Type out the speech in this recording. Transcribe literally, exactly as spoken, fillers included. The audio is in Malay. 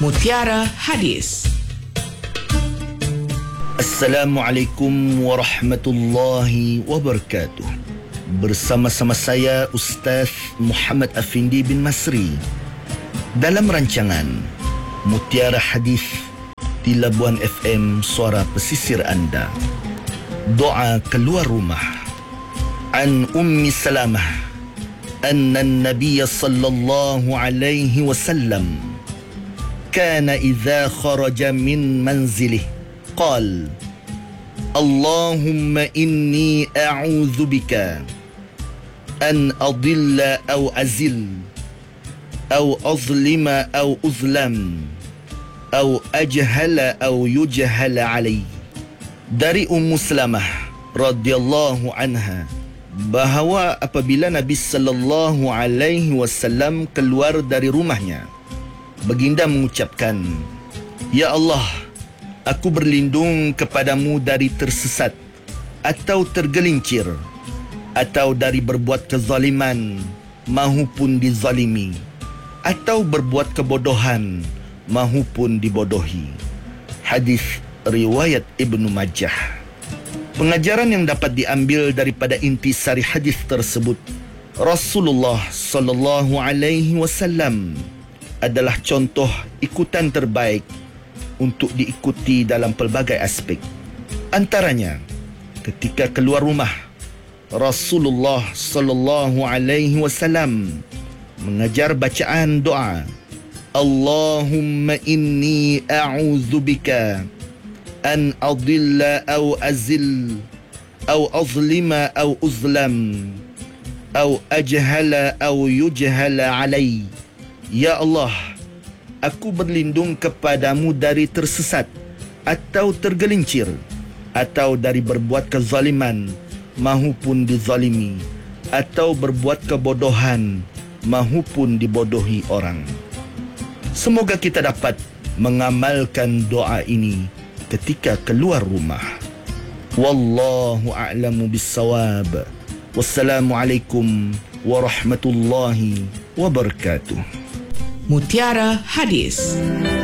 Mutiara Hadis. Assalamualaikum warahmatullahi wabarakatuh. Bersama-sama saya Ustaz Muhammad Afindi bin Masri dalam rancangan Mutiara Hadis di Labuan F M, suara pesisir anda. Doa keluar rumah. An Ummi Salamah anna an-nabiy sallallahu alaihi wasallam kana idza kharaja min manzilihi qala Allahumma inni a'udzu bika an adilla aw azil aw azlima aw uzlam aw ajhala aw yujhala alai. Dari Ummu Salamah radhiyallahu anha bahawa apabila Nabi sallallahu alaihi wasallam keluar dari rumahnya, baginda mengucapkan, Ya Allah, aku berlindung kepadamu dari tersesat atau tergelincir, atau dari berbuat kezaliman mahupun dizalimi, atau berbuat kebodohan mahupun dibodohi. Hadis riwayat Ibnu Majah. Pengajaran yang dapat diambil daripada intisari hadis tersebut, Rasulullah sallallahu alaihi wasallam adalah contoh ikutan terbaik untuk diikuti dalam pelbagai aspek. Antaranya, ketika keluar rumah, Rasulullah sallallahu alaihi wasallam mengajar bacaan doa, Allahumma inni a'udzu bika an adilla aw azil aw azlima aw uzlam aw ajhala aw yujhala alai. Ya Allah, aku berlindung kepadamu dari tersesat atau tergelincir, atau dari berbuat kezaliman mahupun dizalimi, atau berbuat kebodohan mahupun dibodohi orang. Semoga kita dapat mengamalkan doa ini ketika keluar rumah. Wallahu a'lamu bissawab. Wassalamualaikum warahmatullahi wabarakatuh. Mutiara Hadis.